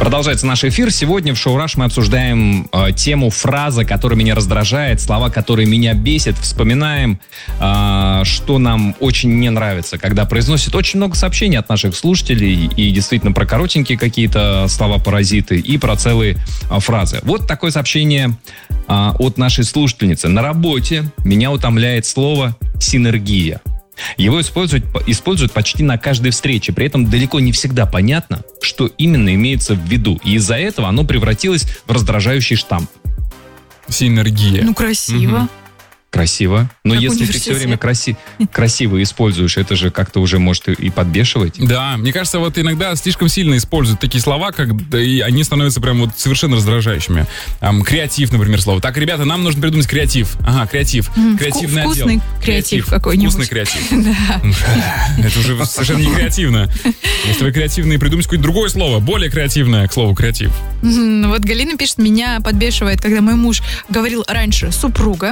Продолжается наш эфир. Сегодня в Шоу Rush мы обсуждаем тему фраза, которая меня раздражает, слова, которые меня бесят. Вспоминаем, что нам очень не нравится, когда произносят очень много сообщений от наших слушателей, и действительно про коротенькие какие-то слова-паразиты, и про целые фразы. Вот такое сообщение от нашей слушательницы. На работе меня утомляет слово «синергия». Его используют почти на каждой встрече. При этом далеко не всегда понятно, что именно имеется в виду. И из-за этого оно превратилось в раздражающий штамп. Синергия. Ну, красиво. Красиво. Но Как если ты все время красиво используешь, это же как-то уже может и подбешивать. Да, мне кажется, вот иногда слишком сильно используют такие слова, и они становятся прям вот совершенно раздражающими. Креатив, например, слово. Так, ребята, нам нужно придумать креатив. Ага, креатив. Креативный отдел. Вкусный креатив какой-нибудь. Вкусный креатив. Это уже совершенно не креативно. Если вы креативные, придумайте какое-то другое слово, более креативное, к слову, креатив. Вот Галина пишет, меня подбешивает, когда мой муж говорил раньше супруга,